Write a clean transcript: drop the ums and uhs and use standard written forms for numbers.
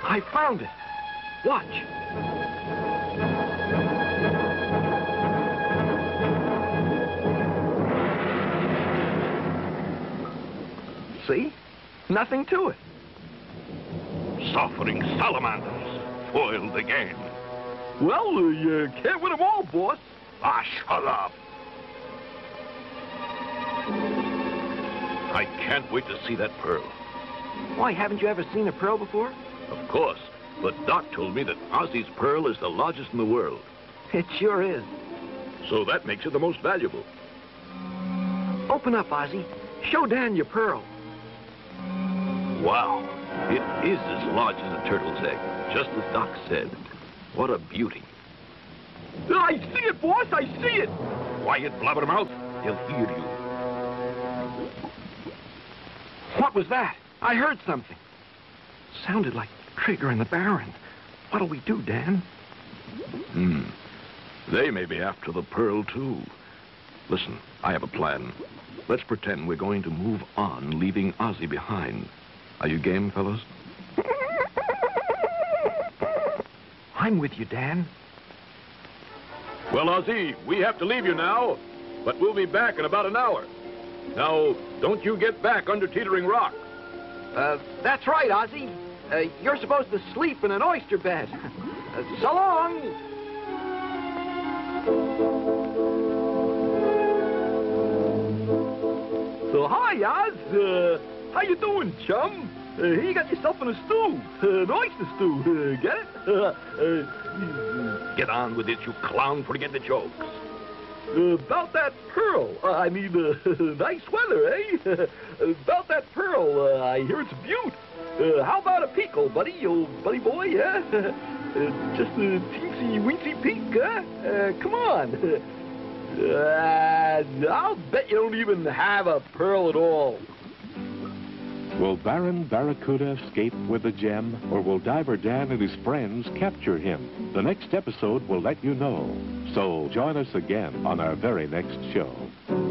I found it. Watch. See? Nothing to it. Suffering salamanders. Foiled again. Well, you can't win them all, boss. Ah, shut up. I can't wait to see that pearl. Why, haven't you ever seen a pearl before? Of course, but Doc told me that Ozzy's pearl is the largest in the world. It sure is. So that makes it the most valuable. Open up, Ozzy. Show Dan your pearl. Wow, it is as large as a turtle's egg, just as Doc said. What a beauty. I see it, boss, I see it. Quiet, blabbermouth. He'll hear you. What was that? I heard something. Sounded like Trigger and the Baron. What'll we do, Dan? They may be after the pearl, too. Listen, I have a plan. Let's pretend we're going to move on, leaving Ozzy behind. Are you game, fellows? I'm with you, Dan. Well, Ozzy, we have to leave you now, but we'll be back in about an hour. Now, don't you get back under Teetering Rock. That's right, Ozzy. You're supposed to sleep in an oyster bed. So long. So, hi, Oz. How you doing, chum? Here you got yourself in a stew. An oyster stew. Get it? Get on with it, you clown. Forget the jokes. About that pearl. Nice weather, eh? About that pearl, I hear it's a beaut. How about a peek, old buddy? Old buddy boy, yeah? Just a teensy-weensy peek, huh? Come on. I'll bet you don't even have a pearl at all. Will Baron Barracuda escape with the gem, or will Diver Dan and his friends capture him? The next episode will let you know. So join us again on our very next show.